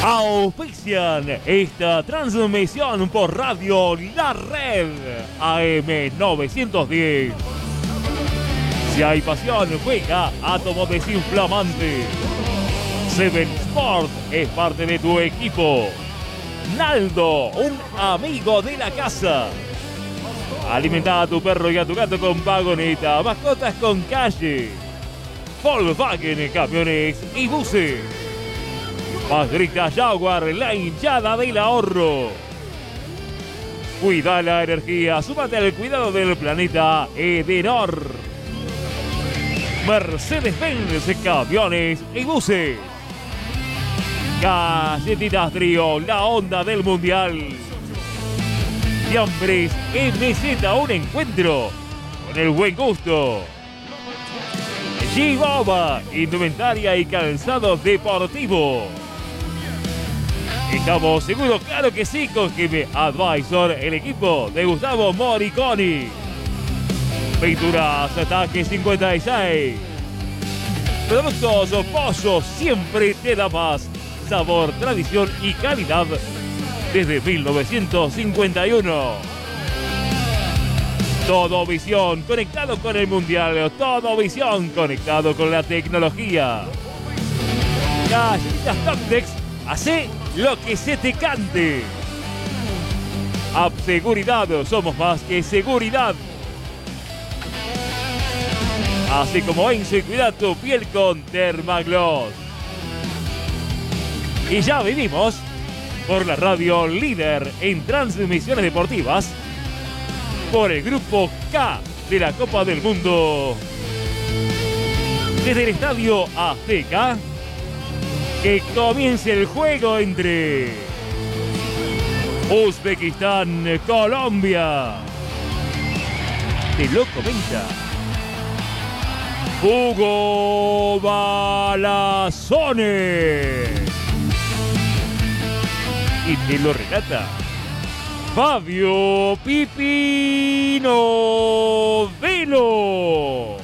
auspician esta transmisión por Radio La Red AM 910. Si hay pasión, juega Átomo Desinflamante. Seven Sport es parte de tu equipo. Naldo, un amigo de la casa. Alimenta a tu perro y a tu gato con vagoneta. Mascotas con calle. Volkswagen, camiones y buses. Madrita Jaguar, la hinchada del ahorro. Cuida la energía, súmate al cuidado del planeta Edenor. Mercedes-Benz, camiones y buses. Galletitas Trío, la onda del mundial. Fiambres MZ, un encuentro con el buen gusto. G-Boba, indumentaria y calzado deportivo. ¿Estamos seguros? Claro que sí, con GB Advisor, el equipo de Gustavo Moriconi. Pinturas Ataque 56. Productos Pozo, siempre te da más. Sabor, tradición y calidad desde 1951. Todo Visión, conectado con el mundial. Todo Visión, conectado con la tecnología. Galletitas Taptex, hace lo que se te cante. App Seguridad, somos más que seguridad. Así como Enzo, y cuida tu piel con Dermagloss. Y ya venimos por la radio líder en transmisiones deportivas, por el grupo K de la Copa del Mundo. Desde el Estadio Azteca, que comience el juego entre Uzbekistán, Colombia. Te lo comenta Hugo Balazones. Y te lo relata Fabio Pipino Velo.